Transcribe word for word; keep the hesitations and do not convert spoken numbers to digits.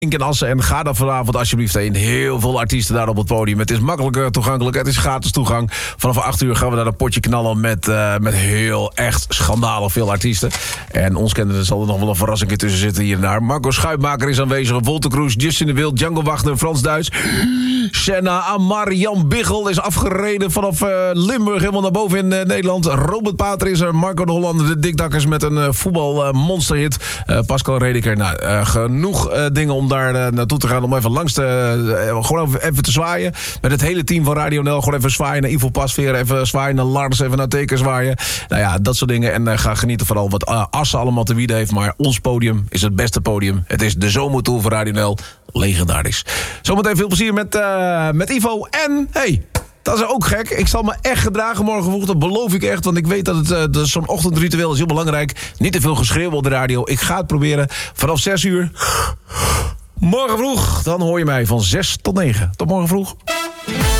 in Assen. En ga dan vanavond alsjeblieft heen. Heel veel artiesten daar op het podium. Het is makkelijk toegankelijk. Het is gratis toegang. Vanaf acht uur gaan we naar een potje knallen met, uh, met heel echt schandalig veel artiesten. En ons kennende zal er nog wel een verrassing tussen zitten hier en daar. Marco Schuitmaker is aanwezig. Wolter Kroes, Justin de Wild, Django Wagner, Frans Duits. Senna, Amar, Jan Biggel is afgereden vanaf uh, Limburg helemaal naar boven in uh, Nederland. Robert Pater is er. Marco de Hollander, de Dikdakkers met een uh, voetbalmonsterhit. Uh, Pascal Redeker. Nou, uh, genoeg uh, dingen om daar uh, naartoe te gaan. Om even langs te... Uh, gewoon even, even te zwaaien. Met het hele team van Radio Nel. Gewoon even zwaaien naar Ivo Pasveer. Even zwaaien naar Lars. Even naar Teken zwaaien. Nou ja, dat soort dingen. En uh, ga genieten van al wat uh, Assen allemaal te bieden heeft. Maar ons podium is het beste podium. Het is de zomertour van Radio Nel. Legendarisch. Zometeen veel plezier met, uh, met Ivo. En, hey, dat is ook gek. Ik zal me echt gedragen morgen vroeg. Dat beloof ik echt. Want ik weet dat het uh, dat zo'n ochtendritueel is heel belangrijk. Niet te veel geschreeuw op de radio. Ik ga het proberen. Vanaf zes uur. Morgen vroeg. Dan hoor je mij van zes tot negen. Tot morgen vroeg.